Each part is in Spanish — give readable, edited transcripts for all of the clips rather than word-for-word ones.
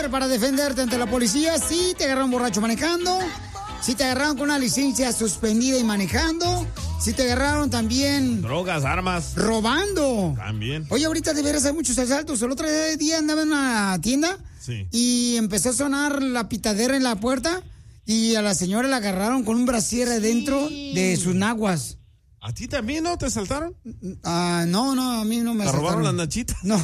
hacer para defenderte ante la policía si te agarraron borracho manejando? Si te agarraron con una licencia suspendida y manejando. Si te agarraron también... drogas, armas. Robando. También. Oye, ahorita de veras hay muchos asaltos. El otro día andaba en una tienda. Sí. Y empezó a sonar la pitadera en la puerta. Y a la señora la agarraron con un brasier adentro de sus naguas. ¿A ti también no te asaltaron? No, a mí no me asaltaron. ¿Te robaron las nachitas? No.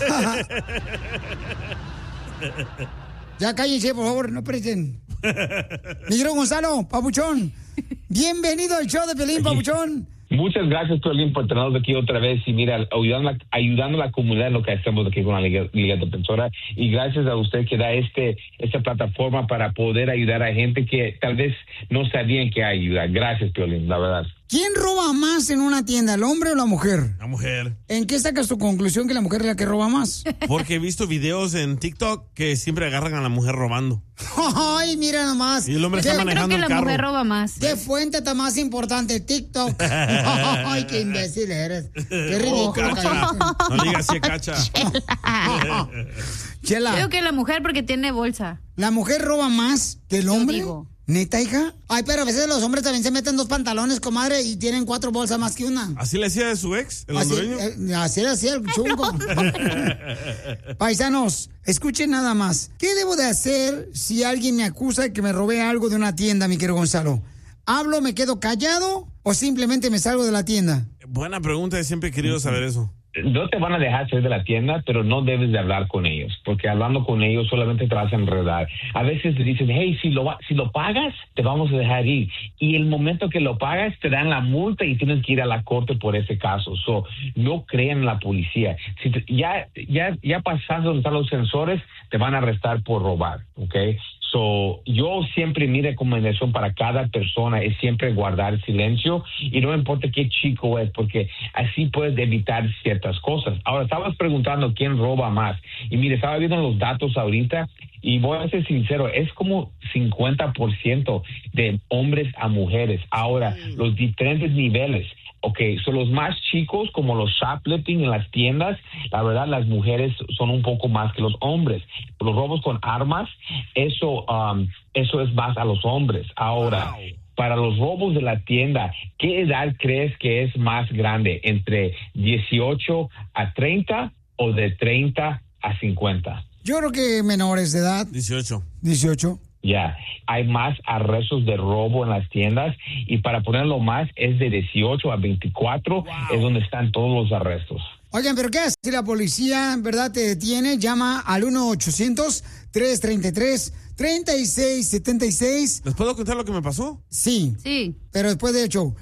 Ya cállense, por favor, no presten. Miguel Gonzalo, Papuchón. Bienvenido al show de Piolín, Papuchón. Muchas gracias, Piolín, por tenernos aquí otra vez. Y mira, ayudando a la comunidad en lo que hacemos aquí con la Liga Defensora. Y gracias a usted que da esta plataforma para poder ayudar a gente que tal vez no sabían que hay ayuda. Gracias, Piolín, la verdad. ¿Quién roba más en una tienda, el hombre o la mujer? La mujer. ¿En qué sacas tu conclusión que la mujer es la que roba más? Porque he visto videos en TikTok que siempre agarran a la mujer robando. Ay, mira nomás. Y el hombre está manejando el carro. Creo que la mujer roba más. ¿Qué fuente está más importante? TikTok. Ay, qué imbécil eres. Qué ridículo. No digas si cacha. Chela. Creo que la mujer porque tiene bolsa. ¿La mujer roba más que el hombre? Yo digo. ¿Neta, hija? Ay, pero a veces los hombres también se meten 2 pantalones, comadre, y tienen 4 bolsas más que una. ¿Así le hacía de su ex, el hondureño? Así le hacía el chungo. Paisanos, escuchen nada más. ¿Qué debo de hacer si alguien me acusa de que me robé algo de una tienda, mi querido Gonzalo? ¿Hablo, me quedo callado o simplemente me salgo de la tienda? Buena pregunta, siempre he querido saber eso. No te van a dejar salir de la tienda, pero no debes de hablar con ellos, porque hablando con ellos solamente te vas a enredar. A veces te dicen, hey, si lo pagas, te vamos a dejar ir. Y el momento que lo pagas, te dan la multa y tienes que ir a la corte por ese caso. So, no crean en la policía. Si ya pasaste donde están los sensores, te van a arrestar por robar, ¿ok? So, yo siempre, mi recomendación para cada persona es siempre guardar silencio y no importa qué chico es, porque así puedes evitar ciertas cosas. Ahora, estabas preguntando quién roba más. Y mire, estaba viendo los datos ahorita y voy a ser sincero, es como 50% de hombres a mujeres. Ahora, los diferentes niveles. Ok, son los más chicos, como los shoplifting en las tiendas, la verdad las mujeres son un poco más que los hombres. Los robos con armas, eso es más a los hombres. Ahora, para los robos de la tienda, ¿qué edad crees que es más grande? ¿Entre 18 a 30 o de 30 a 50? Yo creo que menores de edad. 18. Ya, hay más arrestos de robo en las tiendas y para ponerlo más es de 18 a 24, es donde están todos los arrestos. Oigan, pero ¿qué hace si la policía, verdad, te detiene? Llama al 1-800-333-3676. ¿Les puedo contar lo que me pasó? Sí. Sí. Pero después del show.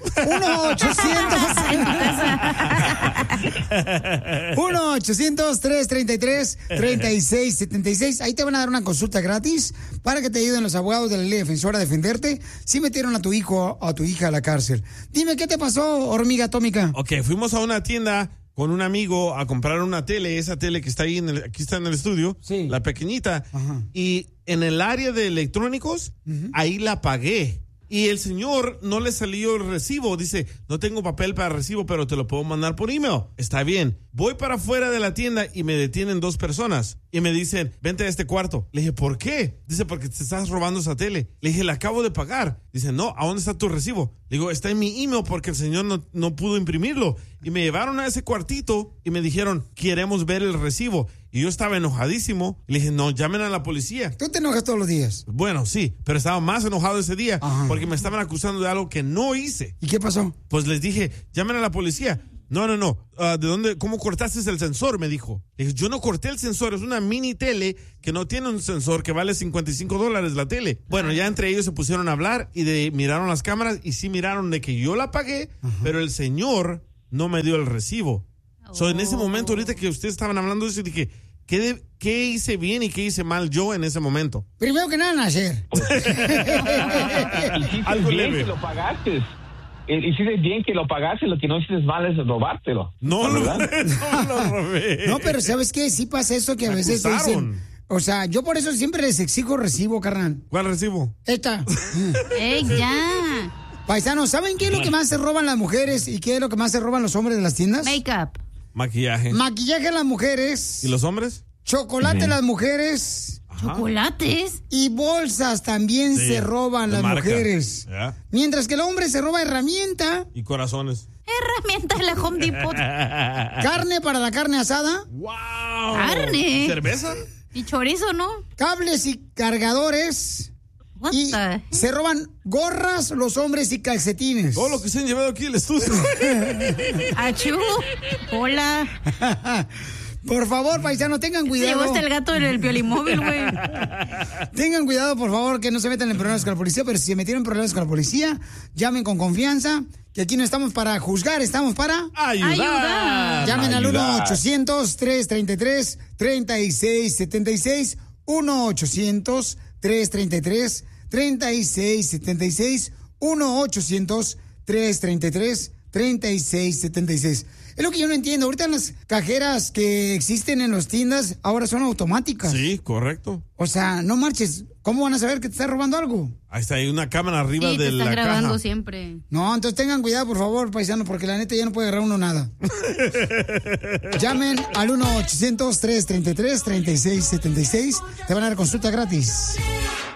1-800-333-3676. Ahí te van a dar una consulta gratis para que te ayuden los abogados de la Ley Defensora a defenderte si metieron a tu hijo o a tu hija a la cárcel. Dime, ¿qué te pasó, hormiga atómica? Ok, fuimos a una tienda con un amigo a comprar una tele, esa tele que está ahí, aquí está en el estudio, sí, la pequeñita. Ajá. Y en el área de electrónicos, ahí la pagué. Y el señor no le salió el recibo. Dice, no tengo papel para recibo, pero te lo puedo mandar por email. Está bien. Voy para afuera de la tienda y me detienen 2 personas. Y me dicen, vente a este cuarto. Le dije, ¿por qué? Dice, porque te estás robando esa tele. Le dije, la acabo de pagar. Dice, no, ¿a dónde está tu recibo? Le digo, está en mi email porque el señor no pudo imprimirlo. Y me llevaron a ese cuartito y me dijeron, queremos ver el recibo. Y yo estaba enojadísimo. Y le dije, no, llamen a la policía. ¿Tú te enojas todos los días? Bueno, sí, pero estaba más enojado ese día. Ajá. Porque me estaban acusando de algo que no hice. ¿Y qué pasó? Pues les dije, llamen a la policía. No. ¿De dónde? ¿Cómo cortaste el sensor? Me dijo. Le dije, yo no corté el sensor. Es una mini tele que no tiene un sensor que vale $55 la tele. Bueno, ya entre ellos se pusieron a hablar y miraron las cámaras y sí miraron de que yo la pagué, pero el señor no me dio el recibo. So, en ese momento, ahorita que ustedes estaban hablando de eso, dije, ¿qué hice bien y qué hice mal yo en ese momento? Primero que nada, nacer. Algo bien leve. que lo pagaste. Hiciste bien que lo pagaste, lo que no hiciste mal es robártelo. No lo robé. No, pero ¿sabes qué? Sí pasa eso que a veces te dicen... O sea, yo por eso siempre les exijo recibo, carnal. ¿Cuál recibo? Esta. ¡Ey, ya! Paisanos, ¿saben qué es lo que más se roban las mujeres y qué es lo que más se roban los hombres de las tiendas? Make-up. Maquillaje. Maquillaje a las mujeres. ¿Y los hombres? Chocolate a las mujeres. Chocolates. Y bolsas también Sí, se roban de las marca. mujeres. Ya. Mientras que el hombre se roba herramienta, Y corazones. Herramientas de la Home Depot. carne para la carne asada, ¡Wow! Carne. ¿Cerveza? Y chorizo, ¿no? cables y cargadores. What Y the- se roban gorras los hombres y calcetines. Todo lo que se han llevado aquí al estudio. Achú. Hola. Por favor, paisano, tengan Se cuidado. llevó hasta el gato en el piolimóvil, güey. Tengan cuidado, por favor, que no se metan en problemas con la policía, pero si se metieron en problemas con la policía, llamen con confianza, que aquí no estamos para juzgar, estamos para... Ayudar. Llamen al Ayudar. 1-800-333-3676, 1-800-333-3676, 1-800-333-3676. Es lo que yo no entiendo. Ahorita las cajeras que existen en las tiendas ahora son automáticas. Sí, correcto. O sea, no marches. ¿Cómo van a saber que te está robando algo? Ahí está, hay una cámara arriba Sí, te de están la grabando caja. siempre. No, entonces tengan cuidado, por favor, paisano, porque la neta ya no puede agarrar uno nada. Llamen al 1-800-333-3676. Te van a dar consulta gratis.